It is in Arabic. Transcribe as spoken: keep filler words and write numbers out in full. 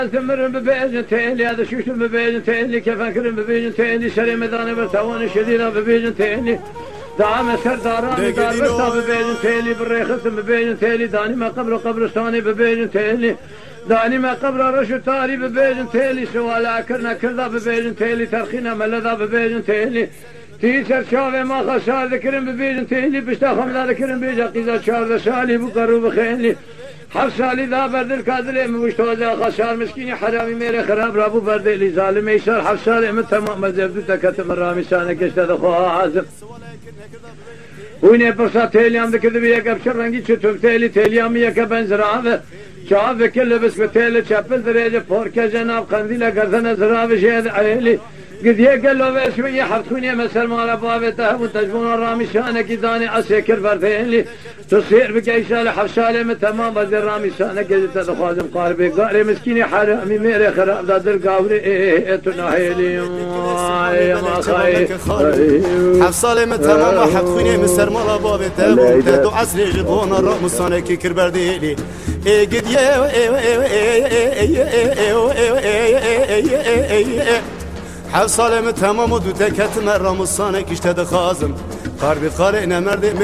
ثمرن ببيجن تيلي هذا شوشن ببيجن تيلي كيف أكرم ببيجن تيلي شري مداني برتوان شدينا ببيجن تيلي دعم سرداراني دار برتا ببيجن تيلي بالريخص ببيجن تيلي داني ما قبر قبرستاني ببيجن تيلي داني ما قبر رشو تاري ببيجن تيلي سوالا كرنا كردا ببيجن تيلي ترخينا ملذا ببيجن تيلي تيسر شافي ما خسار ذكرن ببيجن تيلي بشتا خمدا ذكرن بيجا قيزا شار سالي بقرو بخيلي حفصالي ذا برد الكادلي مشتوزا خسار مسكيني حرامي ميري خراب رابو برد اللي ظالم يسار حفصالي من تمام مزبدو تكتم الرامي سانك اشتد خواه عازم ويني برسا تيليام ذكر بيك بشر رنگي چطوب تيلي تيليام يكا بنزراوه شاف كل بس بتيلي چپل دريجه پوركا جناب قنديلا گردن زراوه شهد عيلي قد يقل له شوية حرتوني مثل ما لبابته وتجبون الرامي شانك داني عسكر فرتين تصير بقيسة لحفشالي من تمام بدي الرامي شانك قد تدخوازم قاربي قاري مسكيني حرامي ميري خراب دادر قاوري ايه تناهيلي ما خاي حفصالي من تمام حرتوني مثل ما لبابته وتدو عسري جبون الرامي شانك كربرديلي ايه قد يه حفصالي من تمام ودو تكت مرة مصانك اشتد خازم قاربي خالي نمرد